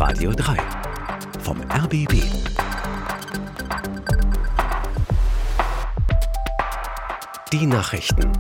Radio 3 vom RBB. Die Nachrichten.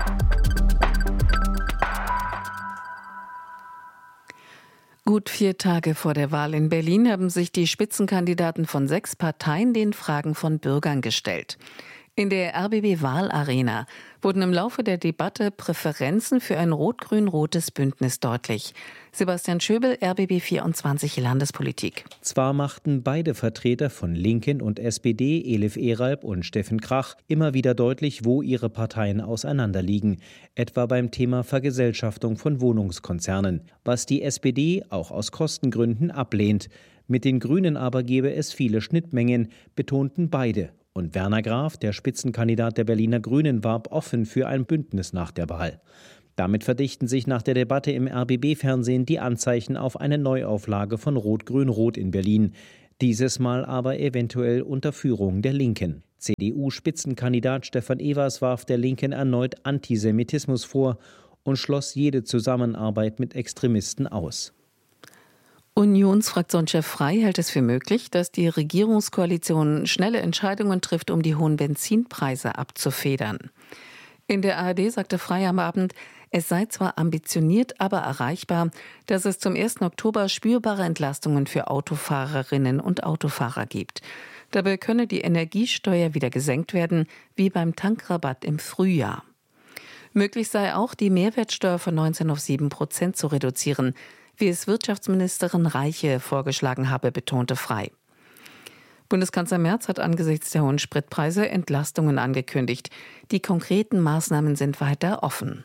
Gut 4 Tage vor der Wahl in Berlin haben sich die Spitzenkandidaten von 6 Parteien den Fragen von Bürgern gestellt. In der RBB-Wahlarena wurden im Laufe der Debatte Präferenzen für ein rot-grün-rotes Bündnis deutlich. Sebastian Schöbel, RBB 24 Landespolitik. Zwar machten beide Vertreter von Linken und SPD, Elif Eralb und Steffen Krach, immer wieder deutlich, wo ihre Parteien auseinanderliegen, etwa beim Thema Vergesellschaftung von Wohnungskonzernen, was die SPD auch aus Kostengründen ablehnt. Mit den Grünen aber gebe es viele Schnittmengen, betonten beide. Und Werner Graf, der Spitzenkandidat der Berliner Grünen, warb offen für ein Bündnis nach der Wahl. Damit verdichten sich nach der Debatte im RBB-Fernsehen die Anzeichen auf eine Neuauflage von Rot-Grün-Rot in Berlin. Dieses Mal aber eventuell unter Führung der Linken. CDU-Spitzenkandidat Stefan Evers warf der Linken erneut Antisemitismus vor und schloss jede Zusammenarbeit mit Extremisten aus. Unionsfraktionschef Frey hält es für möglich, dass die Regierungskoalition schnelle Entscheidungen trifft, um die hohen Benzinpreise abzufedern. In der ARD sagte Frey am Abend, es sei zwar ambitioniert, aber erreichbar, dass es zum 1. Oktober spürbare Entlastungen für Autofahrerinnen und Autofahrer gibt. Dabei könne die Energiesteuer wieder gesenkt werden, wie beim Tankrabatt im Frühjahr. Möglich sei auch, die Mehrwertsteuer von 19 auf 7% zu reduzieren, wie es Wirtschaftsministerin Reiche vorgeschlagen habe, betonte Frey. Bundeskanzler Merz hat angesichts der hohen Spritpreise Entlastungen angekündigt. Die konkreten Maßnahmen sind weiter offen.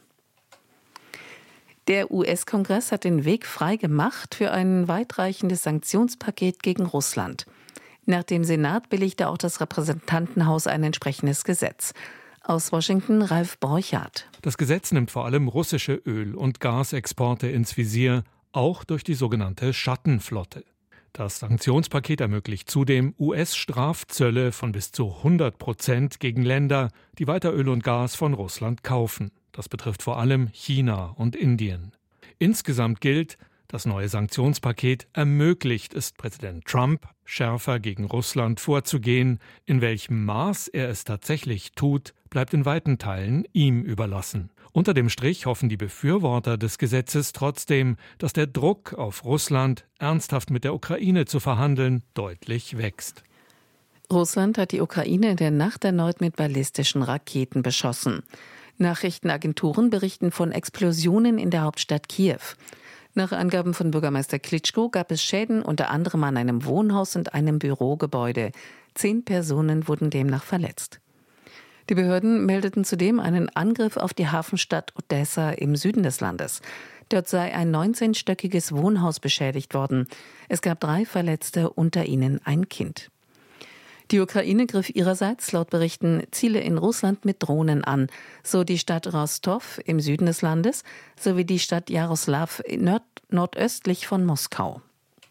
Der US-Kongress hat den Weg frei gemacht für ein weitreichendes Sanktionspaket gegen Russland. Nach dem Senat billigte auch das Repräsentantenhaus ein entsprechendes Gesetz. Aus Washington Ralf Borchardt. Das Gesetz nimmt vor allem russische Öl- und Gasexporte ins Visier, auch durch die sogenannte Schattenflotte. Das Sanktionspaket ermöglicht zudem US-Strafzölle von bis zu 100% gegen Länder, die weiter Öl und Gas von Russland kaufen. Das betrifft vor allem China und Indien. Insgesamt gilt, das neue Sanktionspaket ermöglicht es Präsident Trump, schärfer gegen Russland vorzugehen. In welchem Maß er es tatsächlich tut, bleibt in weiten Teilen ihm überlassen. Unter dem Strich hoffen die Befürworter des Gesetzes trotzdem, dass der Druck auf Russland, ernsthaft mit der Ukraine zu verhandeln, deutlich wächst. Russland hat die Ukraine in der Nacht erneut mit ballistischen Raketen beschossen. Nachrichtenagenturen berichten von Explosionen in der Hauptstadt Kiew. Nach Angaben von Bürgermeister Klitschko gab es Schäden unter anderem an einem Wohnhaus und einem Bürogebäude. 10 Personen wurden demnach verletzt. Die Behörden meldeten zudem einen Angriff auf die Hafenstadt Odessa im Süden des Landes. Dort sei ein 19-stöckiges Wohnhaus beschädigt worden. Es gab 3 Verletzte, unter ihnen ein Kind. Die Ukraine griff ihrerseits laut Berichten Ziele in Russland mit Drohnen an, so die Stadt Rostov im Süden des Landes sowie die Stadt Jaroslaw nordöstlich von Moskau.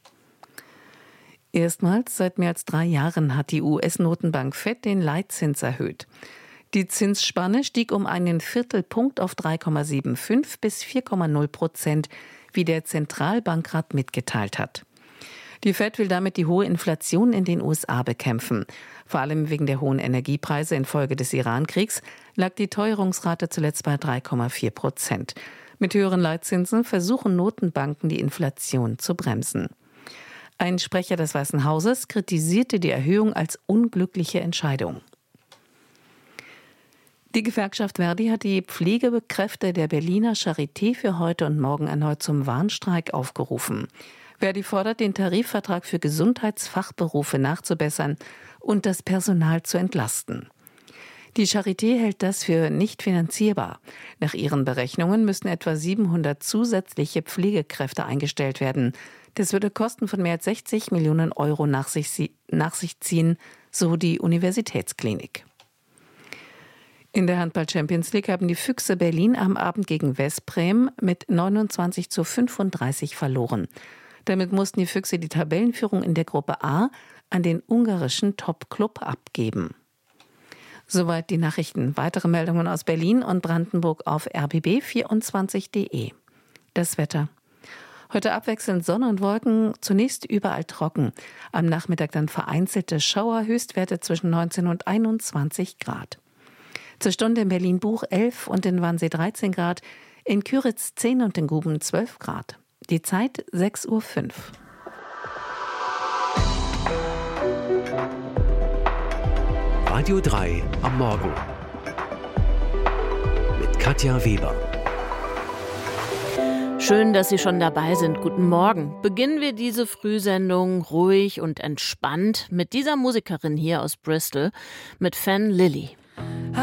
Erstmals seit mehr als 3 Jahren hat die US-Notenbank Fed den Leitzins erhöht. Die Zinsspanne stieg um einen Viertelpunkt auf 3,75 bis 4,0%, wie der Zentralbankrat mitgeteilt hat. Die Fed will damit die hohe Inflation in den USA bekämpfen. Vor allem wegen der hohen Energiepreise infolge des Iran-Kriegs lag die Teuerungsrate zuletzt bei 3,4%. Mit höheren Leitzinsen versuchen Notenbanken, die Inflation zu bremsen. Ein Sprecher des Weißen Hauses kritisierte die Erhöhung als unglückliche Entscheidung. Die Gewerkschaft Verdi hat die Pflegekräfte der Berliner Charité für heute und morgen erneut zum Warnstreik aufgerufen. Verdi fordert, den Tarifvertrag für Gesundheitsfachberufe nachzubessern und das Personal zu entlasten. Die Charité hält das für nicht finanzierbar. Nach ihren Berechnungen müssten etwa 700 zusätzliche Pflegekräfte eingestellt werden. Das würde Kosten von mehr als 60 Millionen Euro nach sich ziehen, so die Universitätsklinik. In der Handball-Champions League haben die Füchse Berlin am Abend gegen Veszprém mit 29:35 verloren. Damit mussten die Füchse die Tabellenführung in der Gruppe A an den ungarischen Top-Club abgeben. Soweit die Nachrichten. Weitere Meldungen aus Berlin und Brandenburg auf rbb24.de. Das Wetter. Heute abwechselnd Sonne und Wolken, zunächst überall trocken. Am Nachmittag dann vereinzelte Schauer, Höchstwerte zwischen 19 und 21 Grad. Zur Stunde in Berlin-Buch 11 und in Wannsee 13 Grad, in Küritz 10 und in Guben 12 Grad. Die Zeit 6:05 Uhr. Radio 3 am Morgen mit Katja Weber. Schön, dass Sie schon dabei sind. Guten Morgen. Beginnen wir diese Frühsendung ruhig und entspannt mit dieser Musikerin hier aus Bristol, mit Fan Lily.